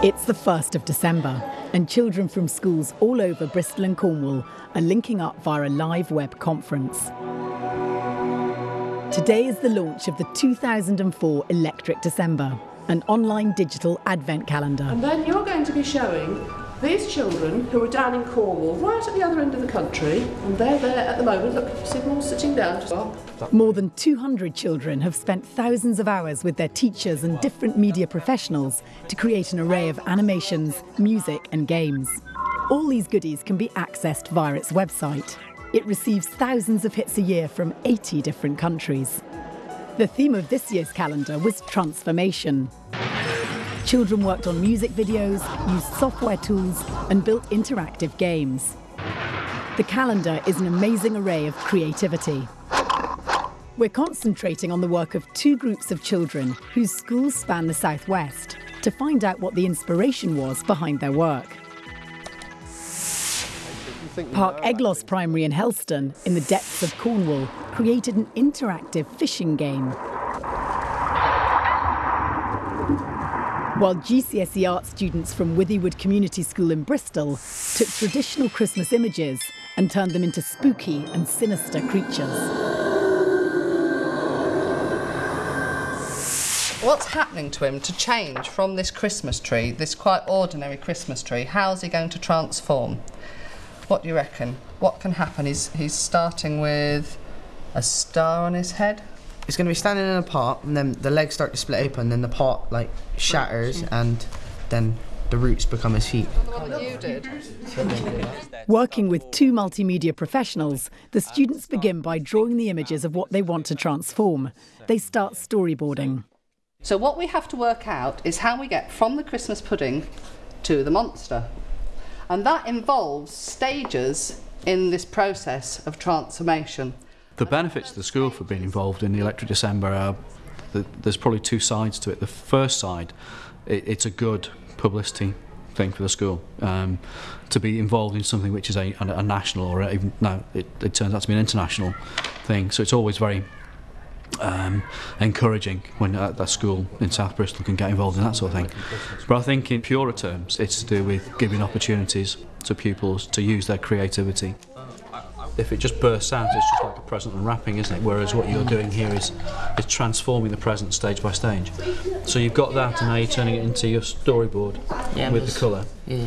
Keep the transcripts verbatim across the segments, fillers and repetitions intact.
It's the first of December, and children from schools all over Bristol and Cornwall are linking up via a live web conference. Today is the launch of the two thousand four Electric December, an online digital advent calendar. And then you're going to be showing these children who are down in Cornwall, right at the other end of the country, and they're there at the moment. Look, see them all sitting down. More than two hundred children have spent thousands of hours with their teachers and different media professionals to create an array of animations, music and games. All these goodies can be accessed via its website. It receives thousands of hits a year from eighty different countries. The theme of this year's calendar was transformation. Children worked on music videos, used software tools and built interactive games. The calendar is an amazing array of creativity. We're concentrating on the work of two groups of children whose schools span the southwest to find out what the inspiration was behind their work. Park Eglos Primary in Helston, in the depths of Cornwall, created an interactive fishing game. While G C S E art students from Withywood Community School in Bristol took traditional Christmas images and turned them into spooky and sinister creatures. What's happening to him to change from this Christmas tree, this quite ordinary Christmas tree? How's he going to transform? What do you reckon? What can happen? He's, he's starting with a star on his head. It's going to be standing in a pot, and then the legs start to split open, then the pot like shatters, and then the roots become his feet. The one that you did. Working with two multimedia professionals, the students begin by drawing the images of what they want to transform. They start storyboarding. So what we have to work out is how we get from the Christmas pudding to the monster. And that involves stages in this process of transformation. The benefits to the school for being involved in the Electric December are that there's probably two sides to it. The first side, it, it's a good publicity thing for the school um, to be involved in something which is a, a, a national, or even no, it, it turns out to be an international thing. So it's always very um, encouraging when uh, that school in South Bristol can get involved in that sort of thing. But I think in purer terms, it's to do with giving opportunities to pupils to use their creativity. If it just bursts out, it's just like a present unwrapping, isn't it? Whereas what you're doing here is, is transforming the present stage by stage. So you've got that, and now you're turning it into your storyboard yeah, with the colour. Yeah.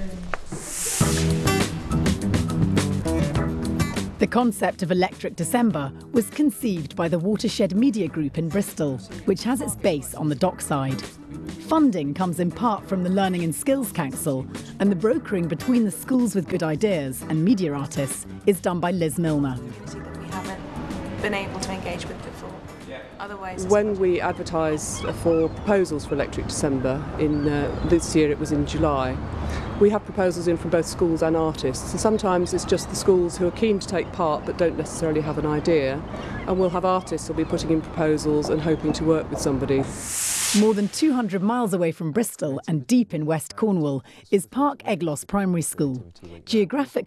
The concept of Electric December was conceived by the Watershed Media Group in Bristol, which has its base on the dockside. Funding comes in part from the Learning and Skills Council, and the brokering between the schools with good ideas and media artists is done by Liz Milner. That we haven't been able to engage with before. Otherwise, when we advertise for proposals for Electric December, in uh, this year it was in July, we have proposals in from both schools and artists, and sometimes it's just the schools who are keen to take part but don't necessarily have an idea, and we'll have artists who'll be putting in proposals and hoping to work with somebody. More than two hundred miles away from Bristol and deep in West Cornwall is Park Eglos Primary School. Geographically